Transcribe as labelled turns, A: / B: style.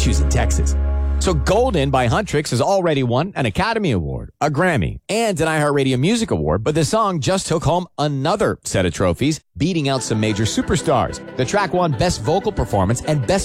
A: choosing Texas. So Golden by Huntrix has already won an Academy Award, a Grammy, and an iHeartRadio Music Award, but the song just took home another set of trophies, beating out some major superstars. The track won Best Vocal Performance and Best